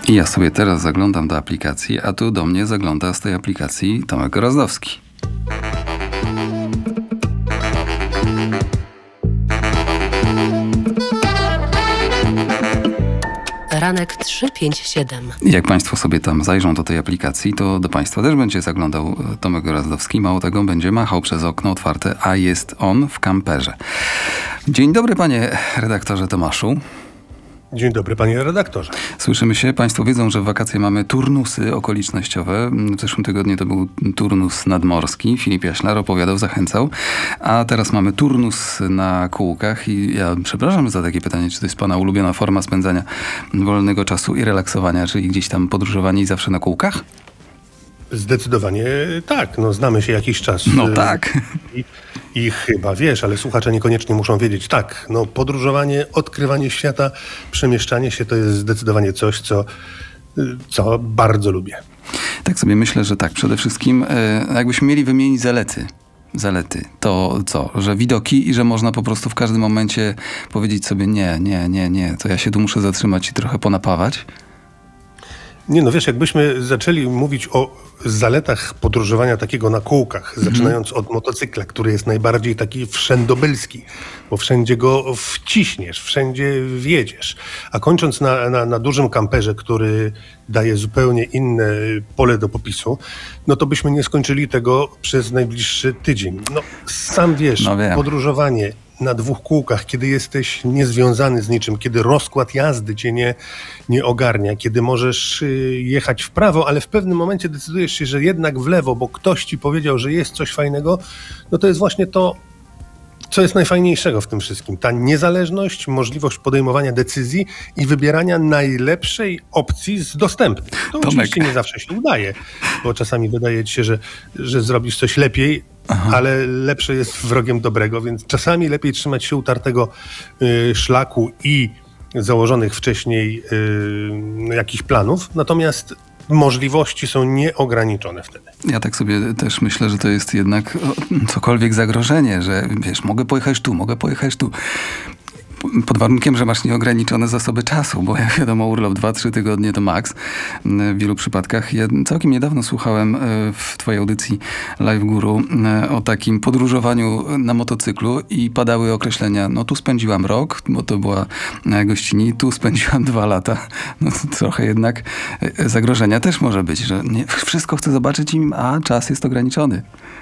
I ja sobie teraz zaglądam do aplikacji, a tu do mnie zagląda z tej aplikacji Tomek Rozdowski. Ranek 357. Jak Państwo sobie tam zajrzą do tej aplikacji, to do Państwa też będzie zaglądał Tomek Rozdowski. Mało tego, będzie machał przez okno otwarte, a jest on w kamperze. Dzień dobry, panie redaktorze Tomaszu. Dzień dobry, panie redaktorze. Słyszymy się. Państwo wiedzą, że w wakacje mamy turnusy okolicznościowe. W zeszłym tygodniu to był turnus nadmorski. Filip Jaślar opowiadał, zachęcał. A teraz mamy turnus na kółkach i ja przepraszam za takie pytanie, czy to jest pana ulubiona forma spędzania wolnego czasu i relaksowania, czyli gdzieś tam podróżowanie i zawsze na kółkach? Zdecydowanie tak. No, znamy się jakiś czas. No tak. I chyba wiesz, ale słuchacze niekoniecznie muszą wiedzieć. Tak, no podróżowanie, odkrywanie świata, przemieszczanie się to jest zdecydowanie coś, co bardzo lubię. Tak sobie myślę, że tak. Przede wszystkim jakbyśmy mieli wymienić zalety, to co? Że widoki i że można po prostu w każdym momencie powiedzieć sobie nie, to ja się tu muszę zatrzymać i trochę ponapawać. Nie no, wiesz, jakbyśmy zaczęli mówić o zaletach podróżowania takiego na kółkach, zaczynając od motocykla, który jest najbardziej taki wszędobylski, bo wszędzie go wciśniesz, wszędzie wjedziesz, a kończąc na dużym kamperze, który daje zupełnie inne pole do popisu, no to byśmy nie skończyli tego przez najbliższy tydzień. No, sam wiesz, podróżowanie na dwóch kółkach, kiedy jesteś niezwiązany z niczym, kiedy rozkład jazdy cię nie ogarnia, kiedy możesz jechać w prawo, ale w pewnym momencie decydujesz się, że jednak w lewo, bo ktoś ci powiedział, że jest coś fajnego, no to jest właśnie to, co jest najfajniejszego w tym wszystkim. Ta niezależność, możliwość podejmowania decyzji i wybierania najlepszej opcji z dostępnych. To oczywiście nie zawsze się udaje, bo czasami wydaje ci się, że zrobisz coś lepiej, ale lepsze jest wrogiem dobrego, więc czasami lepiej trzymać się utartego szlaku i założonych wcześniej jakichś planów, natomiast możliwości są nieograniczone wtedy. Ja tak sobie też myślę, że to jest jednak cokolwiek zagrożenie, że wiesz, mogę pojechać tu. Pod warunkiem, że masz nieograniczone zasoby czasu, bo jak wiadomo, urlop 2-3 tygodnie to maks w wielu przypadkach. Ja całkiem niedawno słuchałem w twojej audycji Live Guru o takim podróżowaniu na motocyklu i padały określenia, no tu spędziłam rok, bo to była gościni, tu spędziłam 2 lata. No to trochę jednak zagrożenia też może być, że nie, wszystko chcę zobaczyć, a czas jest ograniczony.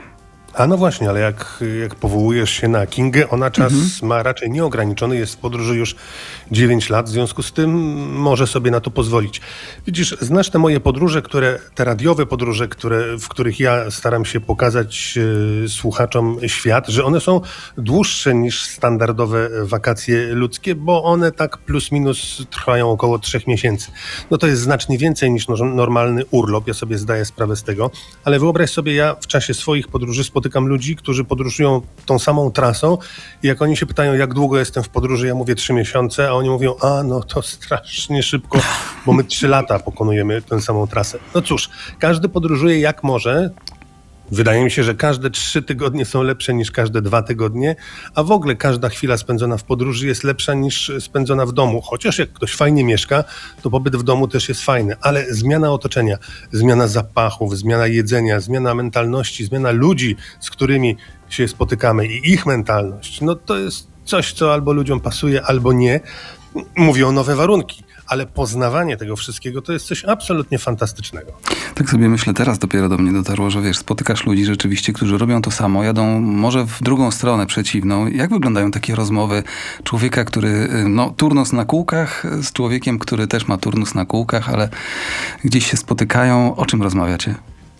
A no właśnie, ale jak powołujesz się na Kingę, ona czas ma raczej nieograniczony, jest w podróży już 9 lat, w związku z tym może sobie na to pozwolić. Widzisz, znasz te moje podróże, te radiowe podróże, w których ja staram się pokazać słuchaczom świat, że one są dłuższe niż standardowe wakacje ludzkie, bo one tak plus minus trwają około 3 miesięcy. No to jest znacznie więcej niż normalny urlop, ja sobie zdaję sprawę z tego, ale wyobraź sobie, ja w czasie swoich podróży spotykam ludzi, którzy podróżują tą samą trasą i jak oni się pytają, jak długo jestem w podróży, ja mówię 3 miesiące, a oni mówią, no to strasznie szybko, bo my 3 lata pokonujemy tę samą trasę. No cóż, każdy podróżuje jak może. Wydaje mi się, że każde 3 tygodnie są lepsze niż każde 2 tygodnie, a w ogóle każda chwila spędzona w podróży jest lepsza niż spędzona w domu. Chociaż jak ktoś fajnie mieszka, to pobyt w domu też jest fajny, ale zmiana otoczenia, zmiana zapachów, zmiana jedzenia, zmiana mentalności, zmiana ludzi, z którymi się spotykamy i ich mentalność, no to jest coś, co albo ludziom pasuje, albo nie. Mówią nowe warunki. Ale poznawanie tego wszystkiego to jest coś absolutnie fantastycznego. Tak sobie myślę, teraz dopiero do mnie dotarło, że wiesz, spotykasz ludzi rzeczywiście, którzy robią to samo, jadą może w drugą stronę przeciwną. Jak wyglądają takie rozmowy człowieka, który turnus na kółkach z człowiekiem, który też ma turnus na kółkach, ale gdzieś się spotykają? O czym rozmawiacie?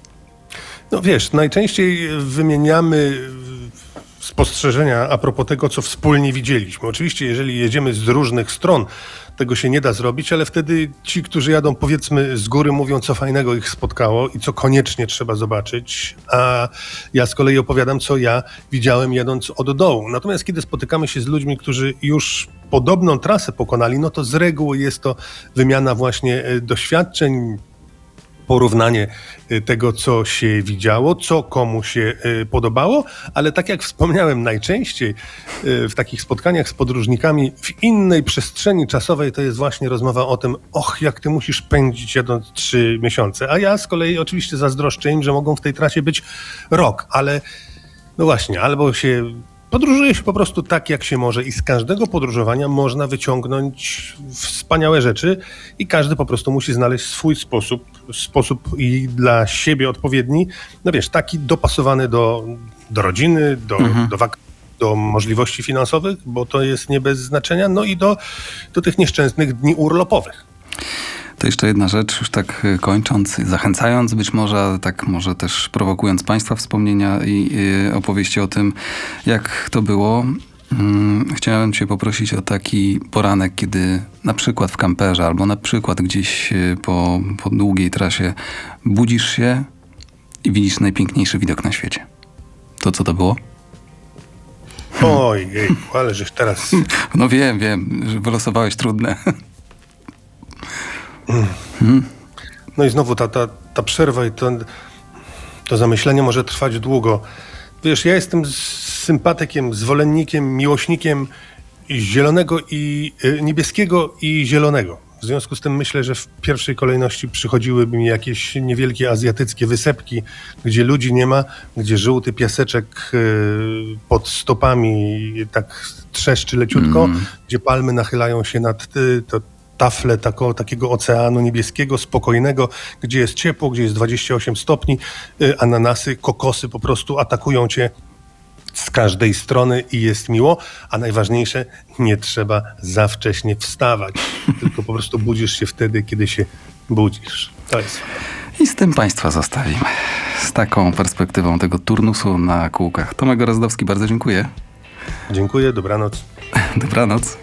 No wiesz, najczęściej wymieniamy spostrzeżenia a propos tego, co wspólnie widzieliśmy. Oczywiście, jeżeli jedziemy z różnych stron, tego się nie da zrobić, ale wtedy ci, którzy jadą powiedzmy z góry, mówią, co fajnego ich spotkało i co koniecznie trzeba zobaczyć, a ja z kolei opowiadam, co ja widziałem jadąc od dołu. Natomiast kiedy spotykamy się z ludźmi, którzy już podobną trasę pokonali, no to z reguły jest to wymiana właśnie doświadczeń, porównanie tego, co się widziało, co komu się podobało, ale tak jak wspomniałem, najczęściej w takich spotkaniach z podróżnikami w innej przestrzeni czasowej to jest właśnie rozmowa o tym, jak ty musisz pędzić jadąc 3 miesiące, a ja z kolei oczywiście zazdroszczę im, że mogą w tej trasie być rok, ale no właśnie, podróżuje się po prostu tak, jak się może i z każdego podróżowania można wyciągnąć wspaniałe rzeczy i każdy po prostu musi znaleźć swój sposób i dla siebie odpowiedni, no wiesz, taki dopasowany do rodziny, do możliwości finansowych, bo to jest nie bez znaczenia, no i do tych nieszczęsnych dni urlopowych. To jeszcze jedna rzecz, już tak kończąc, zachęcając być może, ale tak może też prowokując Państwa wspomnienia i opowieści o tym, jak to było. Chciałem Cię poprosić o taki poranek, kiedy na przykład w kamperze albo na przykład gdzieś po długiej trasie budzisz się i widzisz najpiękniejszy widok na świecie. To co to było? Ojej, ale żeś teraz... No wiem, że wylosowałeś trudne. No i znowu ta przerwa i to zamyślenie może trwać długo. Wiesz, ja jestem sympatykiem, zwolennikiem, miłośnikiem zielonego i niebieskiego i zielonego. W związku z tym myślę, że w pierwszej kolejności przychodziłyby mi jakieś niewielkie azjatyckie wysepki, gdzie ludzi nie ma, gdzie żółty piaseczek pod stopami tak trzeszczy leciutko, gdzie palmy nachylają się nad taflę takiego oceanu niebieskiego, spokojnego, gdzie jest ciepło, gdzie jest 28 stopni, ananasy, kokosy po prostu atakują cię z każdej strony i jest miło, a najważniejsze, nie trzeba za wcześnie wstawać, tylko po prostu budzisz się wtedy, kiedy się budzisz. To jest fajne. I z tym Państwa zostawimy. Z taką perspektywą tego turnusu na kółkach. Tomek Gorazdowski, bardzo dziękuję. Dziękuję, dobranoc. Dobranoc.